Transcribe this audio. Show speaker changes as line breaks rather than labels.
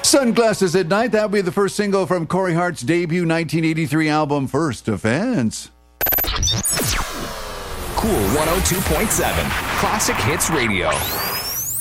Sunglasses at Night. That would be the first single from Corey Hart's debut 1983 album, First Offense.
Cool 102.7. Classic Hits Radio.